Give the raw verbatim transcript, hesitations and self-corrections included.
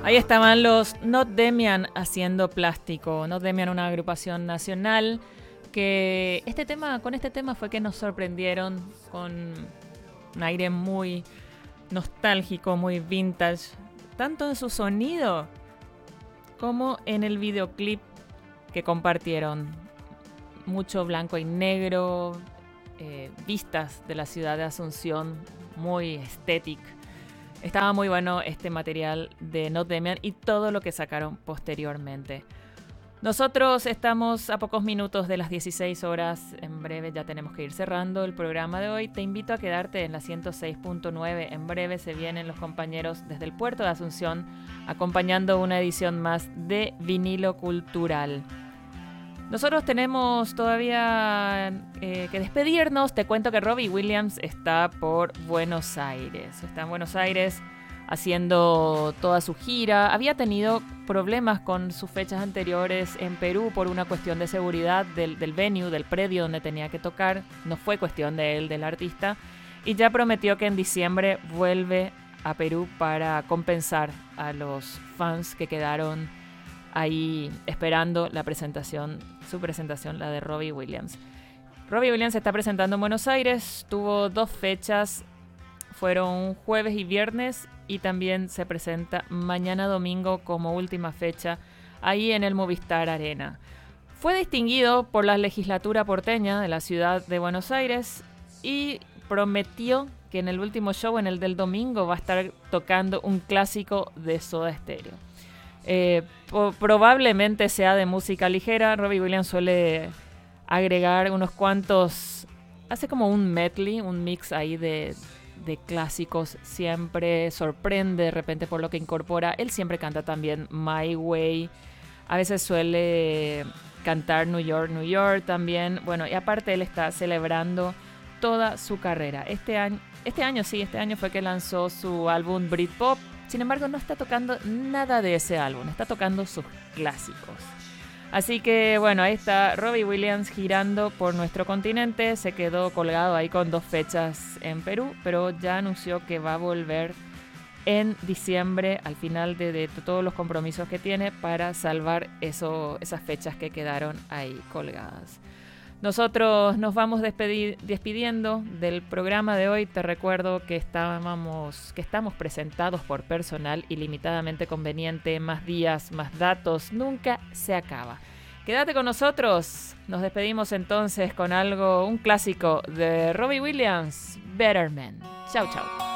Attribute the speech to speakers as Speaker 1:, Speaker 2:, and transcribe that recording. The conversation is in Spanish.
Speaker 1: Ahí estaban los Not Demian haciendo Plástico. Not Demian, una agrupación nacional que este tema, con este tema fue que nos sorprendieron con un aire muy nostálgico, muy vintage, tanto en su sonido como en el videoclip que compartieron. Mucho blanco y negro, eh, vistas de la ciudad de Asunción, muy estético. Estaba muy bueno este material de Not Demian y todo lo que sacaron posteriormente. Nosotros estamos a pocos minutos de las dieciséis horas. En breve ya tenemos que ir cerrando el programa de hoy. Te invito a quedarte en la ciento seis punto nueve. En breve se vienen los compañeros desde el puerto de Asunción acompañando una edición más de Vinilo Cultural. Nosotros tenemos todavía eh, que despedirnos. Te cuento que Robbie Williams está por Buenos Aires. Está en Buenos Aires haciendo toda su gira. Había tenido problemas con sus fechas anteriores en Perú por una cuestión de seguridad del, del venue, del predio donde tenía que tocar. No fue cuestión de él, del artista. Y ya prometió que en diciembre vuelve a Perú para compensar a los fans que quedaron ahí esperando la presentación, su presentación, la de Robbie Williams. Robbie Williams se está presentando en Buenos Aires, tuvo dos fechas, fueron jueves y viernes, y también se presenta mañana domingo como última fecha ahí en el Movistar Arena. Fue distinguido por la legislatura porteña de la ciudad de Buenos Aires y prometió que en el último show, en el del domingo, va a estar tocando un clásico de Soda Stereo. Eh, po- probablemente sea de música ligera. Robbie Williams suele agregar unos cuantos, hace como un medley, un mix ahí de, de clásicos. Siempre sorprende de repente por lo que incorpora. Él siempre canta también My Way, a veces suele cantar New York, New York también. Bueno, y aparte él está celebrando toda su carrera. Este año, este año sí, este año fue que lanzó su álbum Britpop. Sin embargo, no está tocando nada de ese álbum, está tocando sus clásicos. Así que, bueno, ahí está Robbie Williams girando por nuestro continente. Se quedó colgado ahí con dos fechas en Perú, pero ya anunció que va a volver en diciembre, al final de, de todos los compromisos que tiene, para salvar eso, esas fechas que quedaron ahí colgadas. Nosotros nos vamos despedir, despidiendo del programa de hoy. Te recuerdo que estábamos, que estamos presentados por personal ilimitadamente conveniente. Más días, más datos, nunca se acaba. Quédate con nosotros. Nos despedimos entonces con algo, un clásico de Robbie Williams, Better Man. Chau, chau.